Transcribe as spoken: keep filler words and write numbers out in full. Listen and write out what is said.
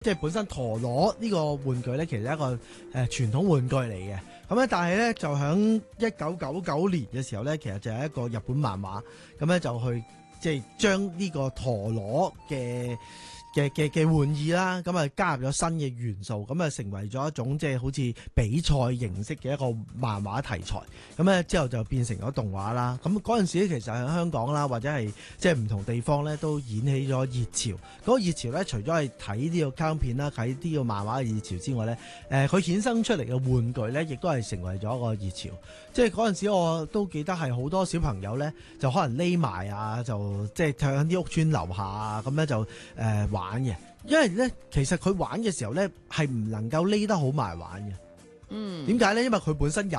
即係本身陀螺呢個玩具咧，其實係一個誒、呃、傳統玩具嚟嘅。咁咧，但係咧就喺一九九九年嘅時候咧，其實就係一個日本漫畫，咁咧就去即係將呢個陀螺嘅嘅嘅嘅玩意啦，咁啊加入咗新嘅元素，咁啊成為咗一種即係好似比賽形式嘅一個漫畫題材。咁咧之後就變成咗動畫啦。咁嗰陣時咧，其實喺香港啦，或者係即係唔同地方咧，都演起咗熱潮。嗰、那個熱潮咧，除咗係睇呢個卡通片啦，睇呢個漫畫嘅熱潮之外咧，誒、呃、佢衍生出嚟嘅玩具咧，亦都係成為咗一個熱潮。即係嗰陣時，我都記得係好多小朋友咧，就可能匿埋啊，就即係喺啲屋村樓下啊，咁咧就誒、呃、玩嘅。因為咧，其實佢玩嘅時候咧，係唔能夠匿得好埋玩嘅。 嗯， 點解咧？因為佢本身有